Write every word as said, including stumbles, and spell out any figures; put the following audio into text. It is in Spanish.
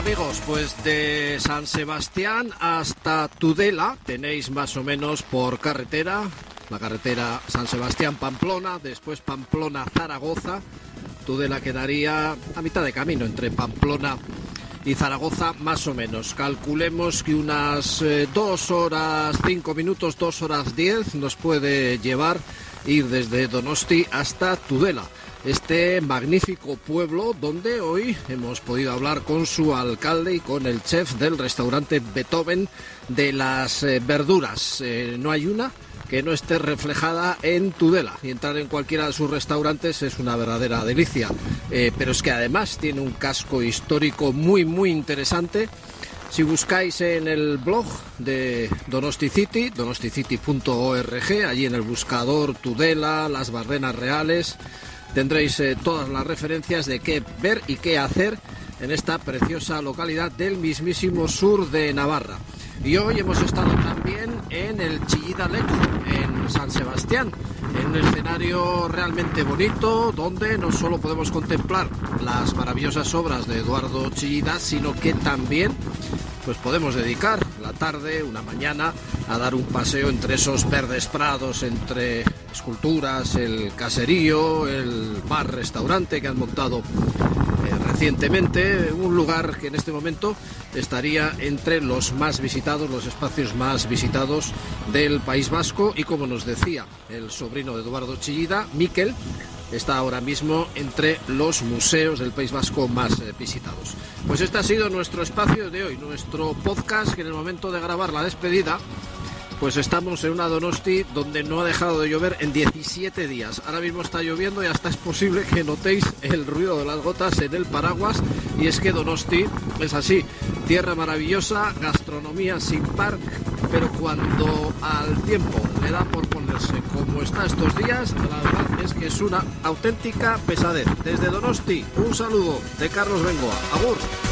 amigos, pues de San Sebastián hasta Tudela tenéis más o menos por carretera, la carretera San Sebastián-Pamplona, después Pamplona-Zaragoza. Tudela quedaría a mitad de camino entre Pamplona y Zaragoza, más o menos. Calculemos que unas eh, dos horas, cinco minutos, dos horas diez nos puede llevar ir desde Donosti hasta Tudela, este magnífico pueblo donde hoy hemos podido hablar con su alcalde y con el chef del restaurante Beethoven de las eh, verduras. Eh, no hay una que no esté reflejada en Tudela, y entrar en cualquiera de sus restaurantes es una verdadera delicia, eh, pero es que además tiene un casco histórico muy muy interesante. Si buscáis en el blog de Donosti City, donosti city punto org, allí en el buscador Tudela, las Bardenas Reales, tendréis eh, todas las referencias de qué ver y qué hacer en esta preciosa localidad del mismísimo sur de Navarra. Y hoy hemos estado también en el Chillida Leku, en San Sebastián, en un escenario realmente bonito, donde no solo podemos contemplar las maravillosas obras de Eduardo Chillida, sino que también pues podemos dedicar la tarde, una mañana, a dar un paseo entre esos verdes prados, entre esculturas, el caserío, el bar-restaurante que han montado eh, recientemente, un lugar que en este momento estaría entre los más visitados, los espacios más visitados del País Vasco, y como nos decía el sobrino de Eduardo Chillida, Mikel, está ahora mismo entre los museos del País Vasco más eh, visitados. Pues este ha sido nuestro espacio de hoy, nuestro podcast, que en el momento de grabar la despedida, pues estamos en una Donosti donde no ha dejado de llover en diecisiete días. Ahora mismo está lloviendo y hasta es posible que notéis el ruido de las gotas en el paraguas, y es que Donosti es así, tierra maravillosa, gastronomía sin par, pero cuando al tiempo le da por ponerse como está estos días, la verdad es que es una auténtica pesadez. Desde Donosti, un saludo de Carlos Bengoa. Agur.